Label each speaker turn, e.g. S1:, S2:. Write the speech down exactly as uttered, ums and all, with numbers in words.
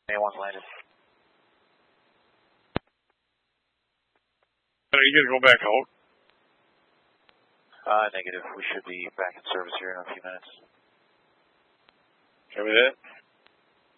S1: A one's landed.
S2: Are you going to go back out?
S1: Uh, negative. We should be back in service here in a few minutes.
S2: Copy that.